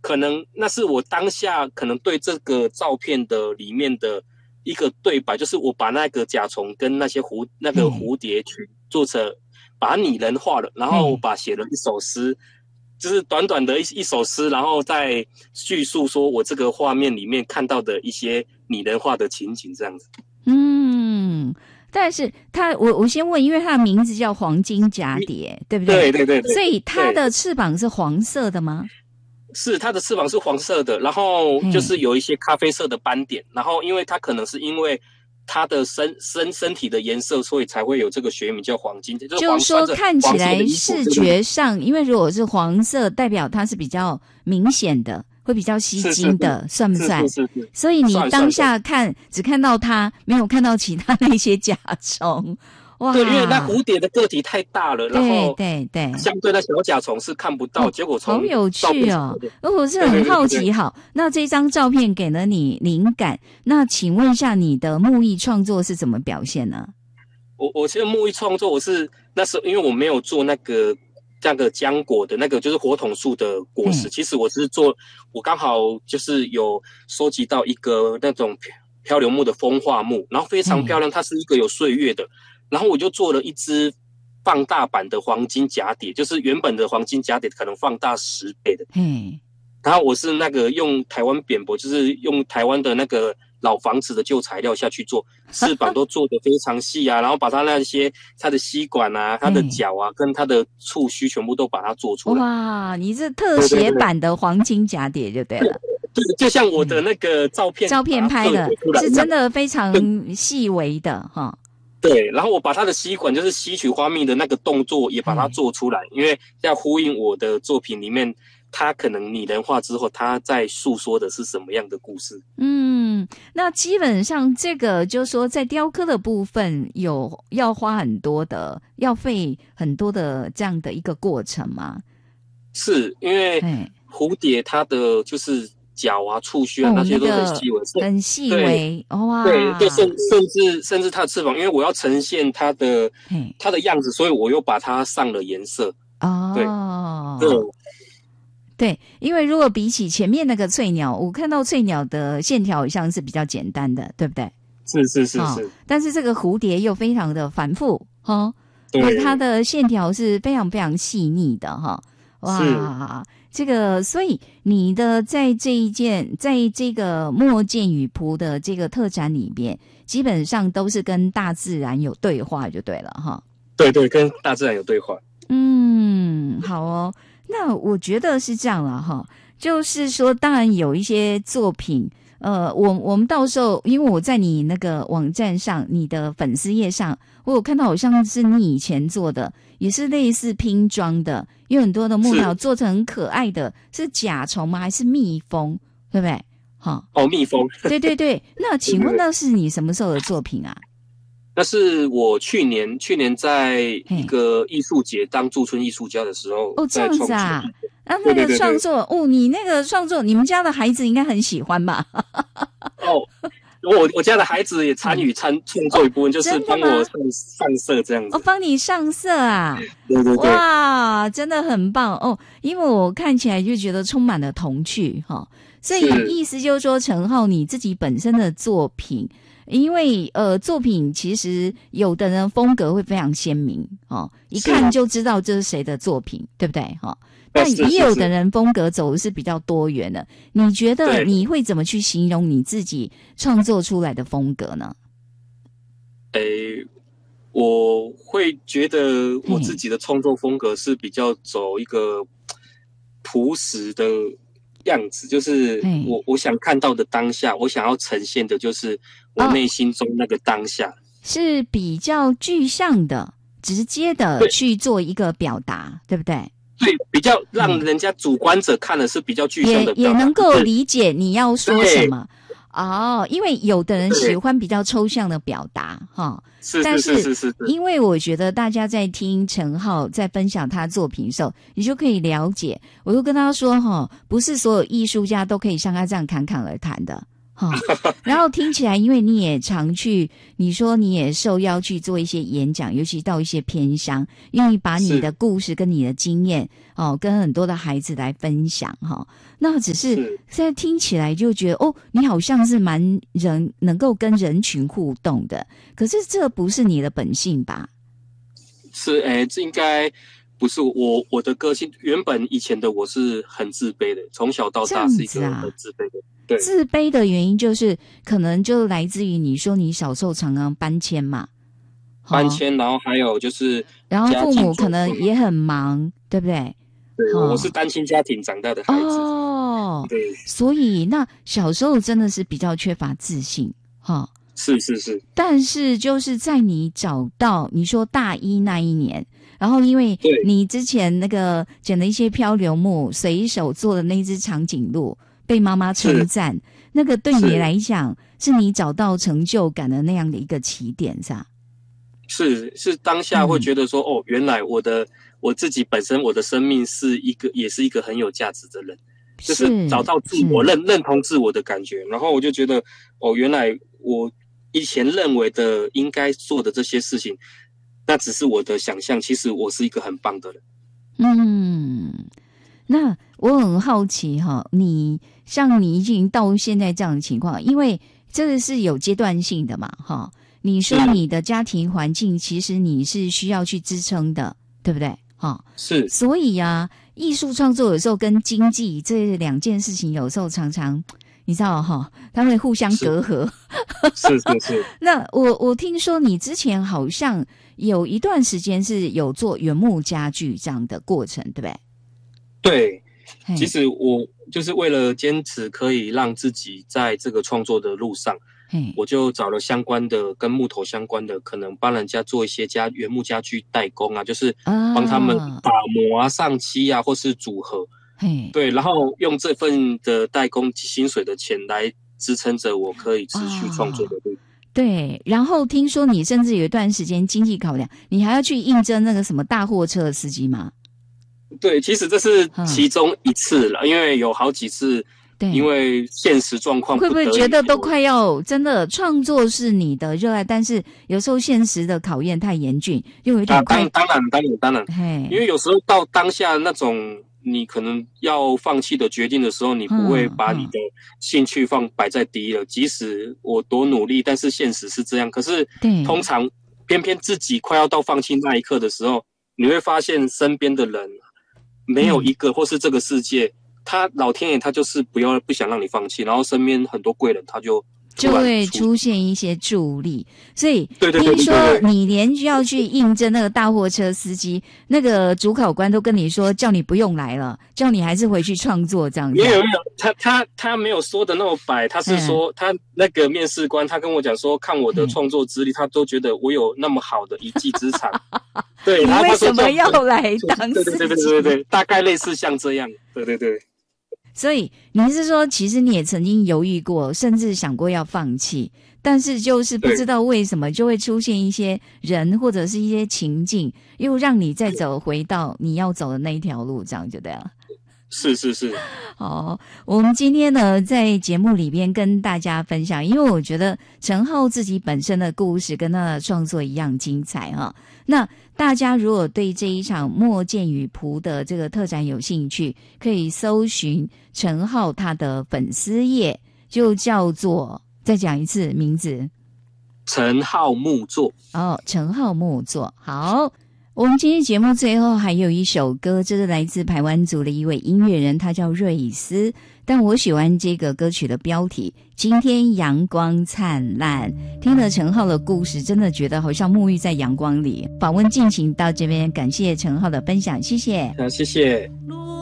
可能那是我当下可能对这个照片的里面的一个对白，就是我把那个甲虫跟那个蝴蝶去做成把它拟人化了，然后我写了一首诗，就是短短的一首诗，然后再叙述说我这个画面里面看到的一些拟人化的情景这样子。 但是我先问，因为它的名字叫黄金蛱蝶，对不对？ 对， 所以它的翅膀是黄色的吗？ 是，它的翅膀是黄色的，然后就是有一些咖啡色的斑点，然后因为它可能是因为它的身体的颜色，所以才会有这个学名叫黄金。 就是说看起来视觉上，因为如果是黄色，代表它是比较明显的，会比较吸睛的，算不算？ 是。 所以你当下只看到它，没有看到其他那些甲虫。哇， 对，因为那蝴蝶的个体太大了，然后对， 相对那小甲虫是看不到，结果好有趣哦！我是很好奇。好，那这张照片给了你灵感，那请问一下你的木艺创作是怎么表现呢？ 我其实木艺创作，我是那时候因为我没有做那个浆果的那个就是火筒树的果实，其实我刚好就是有收集到一个那种漂流木的风化木，然后非常漂亮，它是一个有岁月的。然后我就做了一只放大版的黄金蛱蝶，就是原本的黄金蛱蝶可能放大10倍的。然后我是那个用台湾扁柏，就是用台湾的那个老房子的旧材料下去做，翅膀都做得非常细啊，然后把它它的吸管啊、它的脚啊、跟它的触须全部都把它做出来。 哇，你是特写版的黄金蛱蝶就对了。 对，就像我的那个照片拍的是真的非常细微的哈。 对，然后我把它的吸管，就是吸取花蜜的那个动作也把它做出来，因为要呼应我的作品里面，它可能拟人化之后，它在诉说的是什么样的故事。 那基本上这个就是说，在雕刻的部分要花很多的，要费很多的这样的一个过程吗？是， 因为蝴蝶它的就是脚啊、触须啊那些都很细微， 很细微。哇！ 对，甚至它的翅膀，因为我要呈现它的样子，所以我又把它上了颜色。 对，因为如果比起前面那个翠鸟，我看到翠鸟的线条好像是比较简单的，对不对？ 是。 但是这个蝴蝶又非常的繁复对，它的线条是非常非常细腻的哇！这个，所以你的在这个墨见与蒲的这个特展里面，基本上都是跟大自然有对话就对了对，跟大自然有对话。 好哦。那我觉得是这样了就是说，当然有一些作品，我们到时候，因为我在你那个网站上，你的粉丝页上，我有看到好像是你以前做的，也是类似拼装的，有很多的木条做成很可爱的，是甲虫吗？还是蜜蜂？对不对？ 蜜蜂。 对。那请问那是你什么时候的作品啊？ 那是我去年在一个艺术节当驻村艺术家的时候这样子啊。那个创作你那个创作，你们家的孩子应该很喜欢吧？ 我家的孩子也参与创作一部分，就是帮我上色这样子。 帮你上色啊？ 对。 哇，真的很棒因为我看起来就觉得充满了童趣所以意思就是说，承浩你自己本身的作品。因为作品其实有的人风格会非常鲜明一看就知道这是谁的作品，对不对但也有的人风格走的是比较多元的。你觉得你会怎么去形容你自己创作出来的风格呢？ 我会觉得我自己的创作风格是比较走一个朴实的样子，就是我想看到的当下，我想要呈现的就是我内心中那个当下， 是比较具象的、直接的去做一个表达，对不对？ 对，比较让人家主观者看的是比较具象的表达， 也能够理解你要说什么。因为有的人喜欢比较抽象的表达但是因为我觉得大家在听承浩在分享他作品的时候，你就可以了解。我就跟他说不是所有艺术家都可以像他这样侃侃而谈的然后听起来，因为你也常去，你说你也受邀去做一些演讲，尤其到一些偏乡，愿意把你的故事跟你的经验跟很多的孩子来分享那只是现在听起来就觉得你好像是蛮能够跟人群互动的，可是这不是你的本性吧？ 是这应该不是我的个性。原本以前的我是很自卑的，从小到大是一个很自卑的。对， 自卑的原因就是可能就来自于你说你小时候常常搬迁嘛， 搬迁，然后还有就是然后父母可能也很忙，对不对？ 对，我是单亲家庭长大的孩子。对， 所以那小时候真的是比较缺乏自信是。 但是就是在你找到你说大一那一年，然后因为你之前那个捡了一些漂流木，随手做的那只长颈鹿被妈妈称赞，那个对你来讲是你找到成就感的那样的一个起点，是吧？ 是当下会觉得说原来我自己本身我的生命也是一个很有价值的人，就是找到自我认同自我的感觉。然后我就觉得原来我以前认为的应该做的这些事情，那只是我的想象，其实我是一个很棒的人。 那我很好奇你像你已经到现在这样的情况，因为这个是有阶段性的嘛你说你的家庭环境其实你是需要去支撑的，对不对？ 是。所以艺术创作有时候跟经济这两件事情有时候常常你知道他们互相隔阂。 是。 那我听说你之前好像有一段时间是有做原木家具这样的过程，对不对？ 对，其实我就是为了坚持可以让自己在这个创作的路上，我就找了相关的跟木头相关的，可能帮人家做一些原木家具代工就是帮他们打磨上漆或是组合。对，然后用这份的代工薪水的钱来支撑着我可以持续创作的路。 对，然后听说你甚至有一段时间经济考量，你还要去应征那个什么大货车的司机吗？ 对，其实这是其中一次了，因为有好几次，因为现实状况不得已， 会不会觉得都快要真的创作是你的热爱，但是有时候现实的考验太严峻，又有点快。 当然，因为有时候到当下那种你可能要放弃的决定的时候，你不会把你的兴趣摆在第一了。即使我多努力，但是现实是这样。可是通常偏偏自己快要到放弃那一刻的时候，你会发现身边的人没有一个，或是这个世界，老天爷他就是不想让你放弃，然后身边很多贵人他就会出现一些助力。所以听说你连要去应征那个大货车司机，那个主考官都跟你说叫你不用来了，叫你还是回去创作这样子。 没有，他没有说的那么白，他是说他那个面试官他跟我讲说，看我的创作资历，他都觉得我有那么好的一技之长。对， 你为什么要来当司机？ 对，大概类似像这样。对。 所以你是说，其实你也曾经犹豫过，甚至想过要放弃，但是就是不知道为什么就会出现一些人或者是一些情境，又让你再回到你要走的那一条路，这样就对了。 是。 好，我们今天呢在节目里边跟大家分享，因为我觉得承浩自己本身的故事跟他的创作一样精彩那大家如果对这一场莫见雨蒲的这个特展有兴趣，可以搜寻承浩他的粉丝页，就叫做，再讲一次名字， 承浩木作。 承浩木作。好，我们今天节目最后还有一首歌，这是来自排湾族的一位音乐人，他叫瑞斯，但我喜欢这个歌曲的标题，今天阳光灿烂。听了承浩的故事，真的觉得好像沐浴在阳光里。访问进行到这边，感谢承浩的分享，谢谢。 谢谢。